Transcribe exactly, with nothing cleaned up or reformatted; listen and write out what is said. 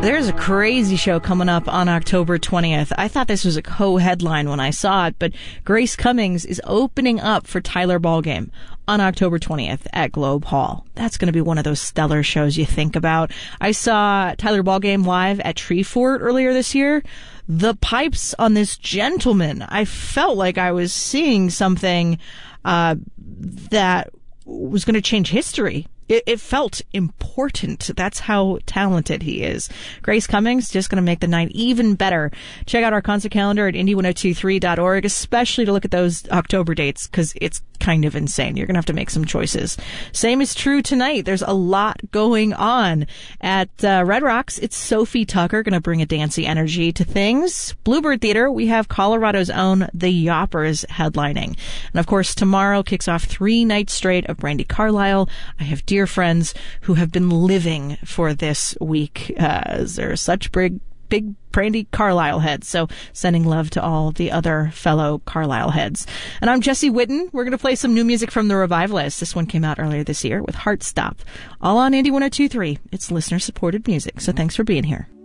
There's a crazy show coming up on October twentieth. I thought this was a co-headline when I saw it, but Grace Cummings is opening up for Tyler Ballgame on October twentieth at Globe Hall. That's going to be one of those stellar shows you think about. I saw Tyler Ballgame live at Treefort earlier this year. The pipes on this gentleman, I felt like I was seeing something uh, that was going to change history. It, it felt important. That's how talented he is. Grace Cummings just going to make the night even better. Check out our concert calendar at indie ten twenty-three dot org, especially to look at those October dates, because it's kind of insane. You're going to have to make some choices. Same is true tonight. There's a lot going on. At uh, Red Rocks, it's Sophie Tucker going to bring a dancey energy to things. Bluebird Theater, we have Colorado's own The Yoppers headlining. And of course, tomorrow kicks off three nights straight of Brandi Carlile. I have dear friends who have been living for this week, uh, as they're such big, big Brandi Carlile heads. So sending love to all the other fellow Carlile heads. And I'm Jesse Whitten. We're going to play some new music from the Revivalists. This one came out earlier this year with Heart Stop. All on Indie ten twenty-three. It's listener-supported music, so thanks for being here.